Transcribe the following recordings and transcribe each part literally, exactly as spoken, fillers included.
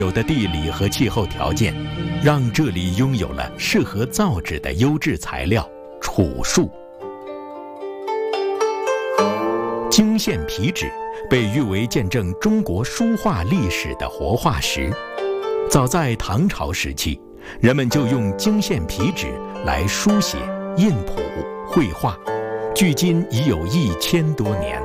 有的地理和气候条件，让这里拥有了适合造纸的优质材料——楚树。泾县皮纸被誉为见证中国书画历史的活化石。早在唐朝时期，人们就用泾县皮纸来书写、印谱、绘画，距今已有一千多年。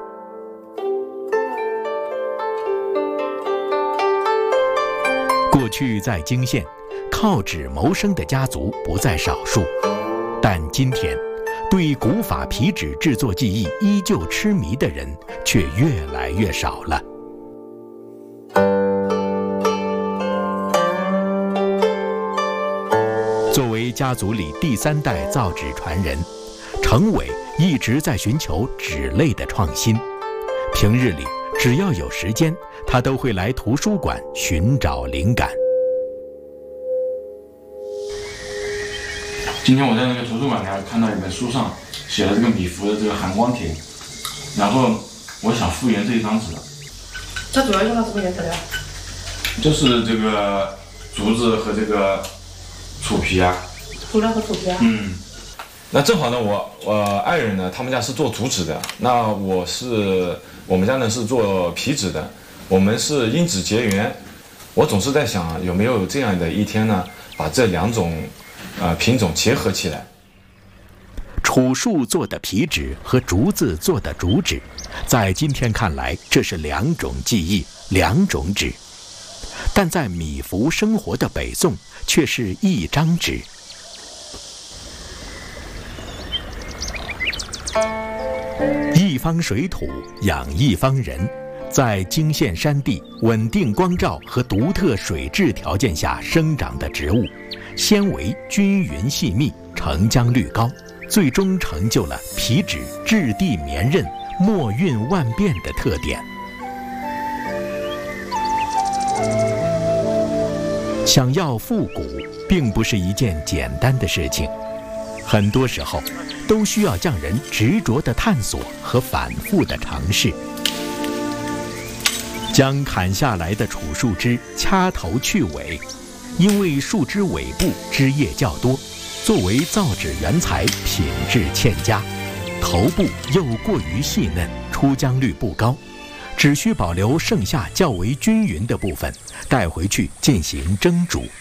过去在泾县，靠纸谋生的家族不在少数，但今天，对古法皮纸制作技艺依旧痴迷的人却越来越少了。作为家族里第三代造纸传人，程伟一直在寻求纸类的创新。平日里，只要有时间，他都会来图书馆寻找灵感。 今天我在那个图书馆呢，看到一本书上写了这个米芾的这个含光帖，然后我想复原这一张纸。 它主要用到什么原材料？ 就是这个竹子和这个楚皮啊。 竹料和楚皮啊。 嗯。那正好呢，我我爱人呢，他们家是做竹纸的，那我是我们家呢是做皮纸的，我们是因纸结缘。我总是在想，有没有这样的一天呢，把这两种呃品种结合起来。 楚树做的皮纸和竹子做的竹纸，在今天看来，这是两种技艺，两种纸，但在米芾生活的北宋，却是一张纸。一方水土养一方人，在泾县山地稳定光照和独特水质条件下生长的植物，纤维均匀细密，成浆率高，最终成就了皮纸质地绵韧、墨韵万变的特点。想要复古，并不是一件简单的事情，很多时候都需要匠人执着的探索和反复的尝试。将砍下来的楚树枝掐头去尾，因为树枝尾部枝叶较多，作为造纸原材品质欠佳，头部又过于细嫩，出浆率不高，只需保留剩下较为均匀的部分，带回去进行蒸煮。